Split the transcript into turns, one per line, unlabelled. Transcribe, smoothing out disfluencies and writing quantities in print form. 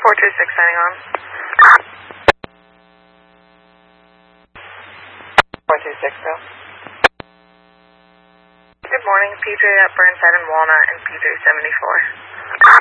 426 signing on. 426, go. Good morning, PJ at Burnside and Walnut and PJ 74.